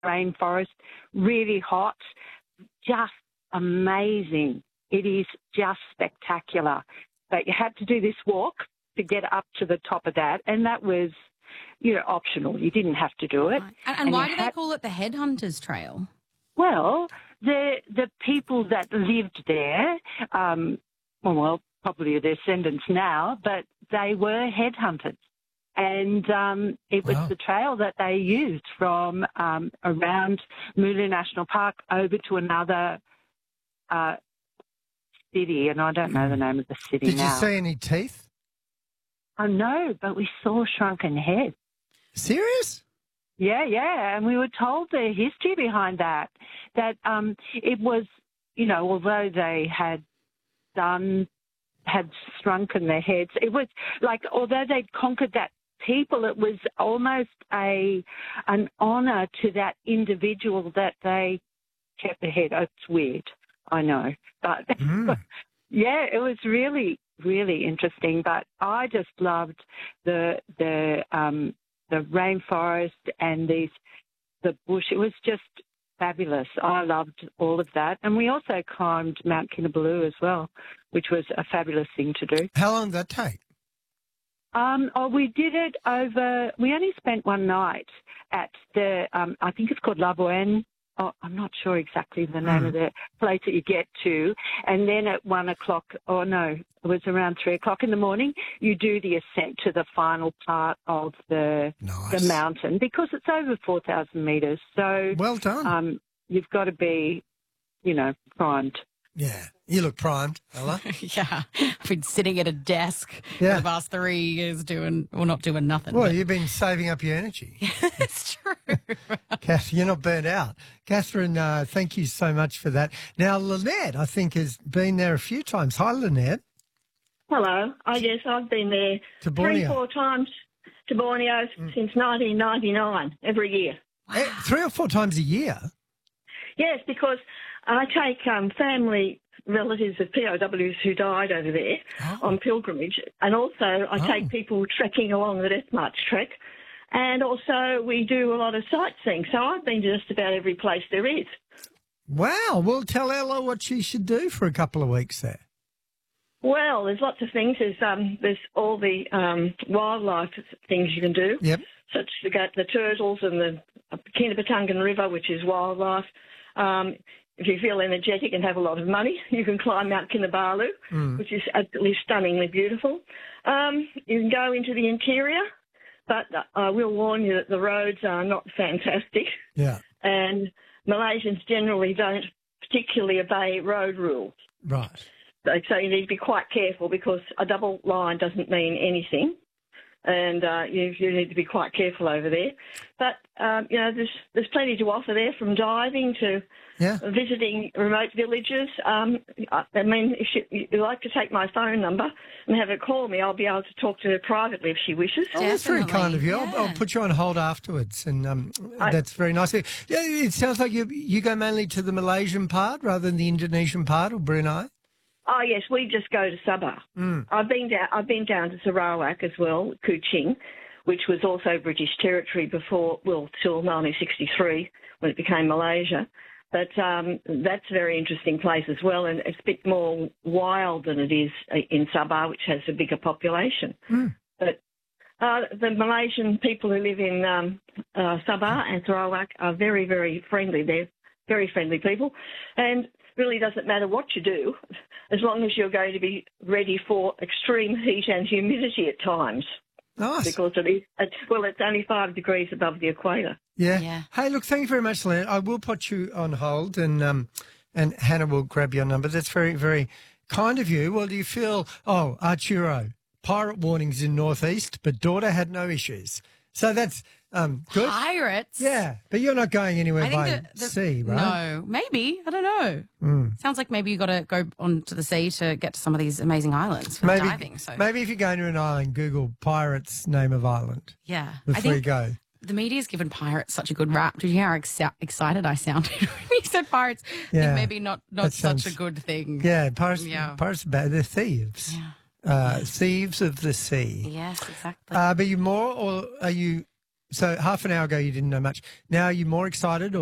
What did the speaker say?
rainforest, really hot, just amazing. It is just spectacular. But you had to do this walk to get up to the top of that, and that was, optional. You didn't have to do it. Right. And why do they call it the Headhunters Trail? Well, the people that lived there, probably their descendants now, but they were headhunters. And it was the trail that they used from around Mooloo National Park over to another city, and I don't know the name of the city now. Did you see any teeth? Oh, no, but we saw shrunken heads. Serious? Yeah, and we were told the history behind that it was, although they had shrunken their heads, it was like, although they'd conquered that people, it was almost an honour to that individual that they kept their head. Oh, it's weird, I know, but yeah, it was really, really interesting. But I just loved the rainforest and the bush. It was just fabulous. I loved all of that. And we also climbed Mount Kinabalu as well, which was a fabulous thing to do. How long did that take? We did it we only spent one night at the, I think it's called La Bohème. Oh, I'm not sure exactly the name of the place that you get to. And then at 1 o'clock, it was around 3 o'clock in the morning, you do the ascent to the final part of the mountain, because it's over 4,000 metres. So well done. You've got to be, primed. Yeah. You look primed, Ella. Yeah. I've been sitting at a desk for the past 3 years not doing nothing. Well, you've been saving up your energy. It's true. Kath, you're not burnt out. Catherine, thank you so much for that. Now, Lynette, I think, has been there a few times. Hi, Lynette. Hello. Yes, I've been there to Borneo. 3-4 times to Borneo since 1999, every year. Wow. 3 or 4 times a year? Yes, because I take family relatives of POWs who died over there on pilgrimage, and also I take people trekking along the Death March trek, and also we do a lot of sightseeing. So I've been to just about every place there is. Wow. Well, tell Ella what she should do for a couple of weeks there. Well, there's lots of things. There's all the wildlife things you can do, such as the turtles and the Kinabatangan River, which is wildlife. If you feel energetic and have a lot of money, you can climb Mount Kinabalu, which is absolutely stunningly beautiful. You can go into the interior, but I will warn you that the roads are not fantastic. Yeah. And Malaysians generally don't particularly obey road rules. Right. So you need to be quite careful, because a double line doesn't mean anything. And you need to be quite careful over there. But, there's plenty to offer there, from diving to visiting remote villages. If you'd like to take my phone number and have her call me, I'll be able to talk to her privately if she wishes. Oh, that's very kind of you. Yeah. I'll put you on hold afterwards, and that's very nice. Yeah, it sounds like you go mainly to the Malaysian part rather than the Indonesian part, or Brunei? Oh, yes, we just go to Sabah. I've been down to Sarawak as well, Kuching, which was also British territory till 1963 when it became Malaysia. But that's a very interesting place as well, and it's a bit more wild than it is in Sabah, which has a bigger population. But the Malaysian people who live in Sabah and Sarawak are very, very friendly. They're very friendly people, and really doesn't matter what you do, as long as you're going to be ready for extreme heat and humidity at times. Nice. Because it's only 5 degrees above the equator. Yeah. Hey, look, thank you very much, Lynette. I will put you on hold, and Hannah will grab your number. That's very, very kind of you. Well, do you feel, Arturo, pirate warnings in Northeast, but daughter had no issues. So that's good. Pirates? Yeah, but you're not going anywhere by sea, right? No, maybe. I don't know. Sounds like maybe you got to go onto the sea to get to some of these amazing islands for diving. So maybe if you're going to an island, Google pirates name of island. Yeah. Before you go. The media's given pirates such a good rap. Did you hear how excited I sounded when you said pirates? Yeah. I think maybe not such a good thing. Yeah, pirates are bad. They're thieves. Yeah. Thieves of the sea. Yes, exactly. But you more, or are you So half an hour ago you didn't know much. Now are you more excited, or